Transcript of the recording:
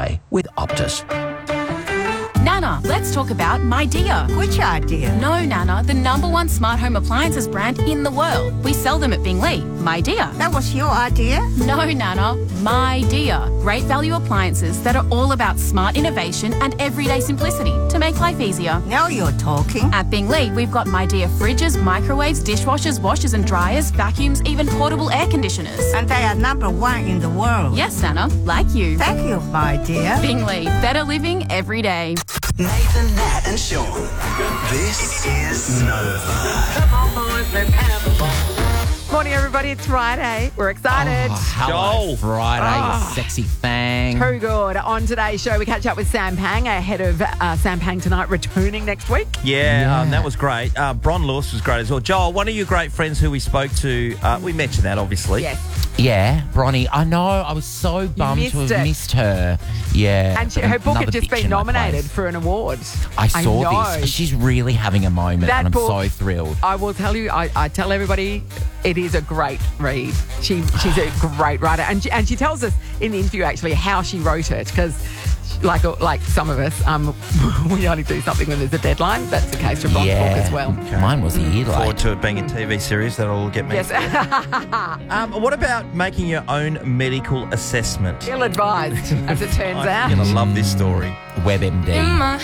way with Optus. Nana, let's talk about My Dear. Which idea? No, Nana, the #1 smart home appliances brand in the world. We sell them at Bingley. My Dear. That was your idea? No, Nana, My Dear. Great value appliances that are all about smart innovation and everyday simplicity to make life easier. Now you're talking. At Bingley, we've got My Dear fridges, microwaves, dishwashers, washers and dryers, vacuums, even portable air conditioners. And they are #1 in the world. Yes, Nana, like you. Thank you, my dear. Bingley, better living every day. Nathan, Nat and Sean. This is Nova. Come on, boys, let's have a ball. Morning, everybody. It's Friday. We're excited. Hello, Friday, you sexy thing. Too good. On today's show, we catch up with Sam Pang, ahead of Sam Pang tonight returning next week. Yeah. That was great. Bron Lewis was great as well. Joel, one of your great friends who we spoke to, we mentioned that, obviously. Yes. Yeah, Bronnie. I know. I was so bummed to have missed her. Yeah. And her book had just been nominated for an award. I saw this. She's really having a moment, and I'm so thrilled. I will tell you, I tell everybody, it is a great read. She's a great writer. And she tells us in the interview, actually, how she wrote it, because like some of us, we only do something when there's a deadline. That's the case for Bron's book as well. Okay. Mine was a year late. Forward to it being a TV series. That'll get me. Yes. What about making your own medical assessment? Ill-advised, as it turns out. I'm going to love this story. WebMD. In my